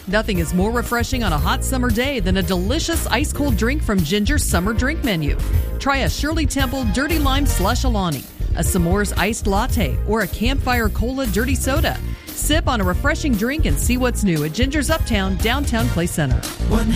Nothing is more refreshing on a hot summer day than a delicious ice-cold drink from Ginger's summer drink menu. Try a Shirley Temple Dirty Lime Slush Alani, a S'mores Iced Latte, or a Campfire Cola Dirty Soda. Sip on a refreshing drink and see what's new at Ginger's Uptown, downtown Clay Center.